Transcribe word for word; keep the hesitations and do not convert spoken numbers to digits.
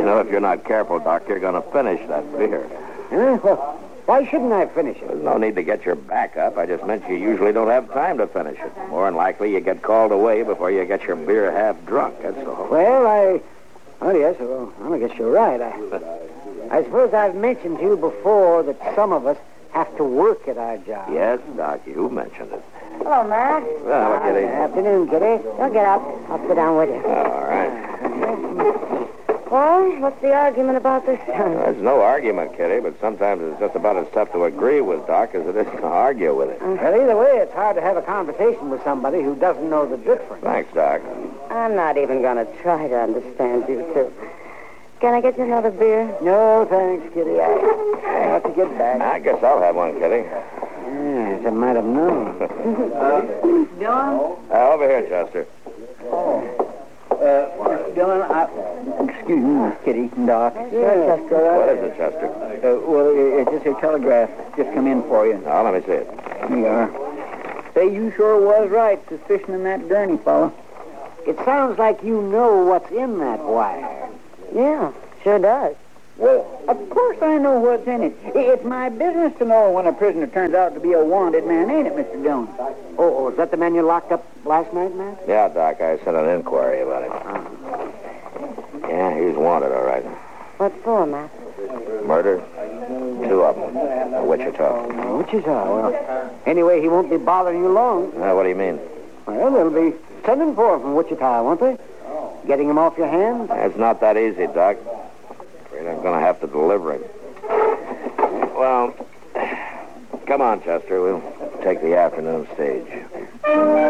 know, if you're not careful, Doc, you're going to finish that beer. Huh? Well, why shouldn't I finish it? There's no need to get your back up. I just meant you usually don't have time to finish it. More than likely, you get called away before you get your beer half drunk, that's all. Well, I... Oh, yes, well, I guess you're right. I, I suppose I've mentioned to you before that some of us have to work at our job. Yes, Doc, you mentioned it. Hello, Matt. Well, Kitty. Good afternoon, Kitty. Don't get up. I'll sit down with you. All right. Well, what's the argument about this time? There's no argument, Kitty, but sometimes it's just about as tough to agree with Doc as it is to argue with it. Well, either way, it's hard to have a conversation with somebody who doesn't know the difference. Thanks, Doc. I'm not even going to try to understand you two. Can I get you another beer? No, thanks, Kitty. I, I have to get back. I guess I'll have one, Kitty. Yes, I might have known. uh, Dillon? Uh, over here, Chester. Uh, Dillon, I... Excuse me, Miss Kitty, Doc. Sure, Chester. What is it, Chester? Uh, well, it's just a telegraph. Just come in for you. Now, let me see it. Here you are. Say, you sure was right suspicioning that Gurney fellow. It sounds like you know what's in that wire. Yeah, sure does. Well, of course I know what's in it. It's my business to know when a prisoner turns out to be a wanted man, ain't it, Mister Dillon? Oh, oh, is that the man you locked up last night, Matt? Yeah, Doc, I sent an inquiry about him. Yeah, he's wanted, all right. What for, Matt? Murder? Two of them. Wichita. Wichita, well, anyway, he won't be bothering you long. Uh, what do you mean? Well, they'll be sending for him from Wichita, won't they? Getting him off your hands? It's not that easy, Doc. Afraid I'm going to have to deliver him. Well, come on, Chester. We'll take the afternoon stage.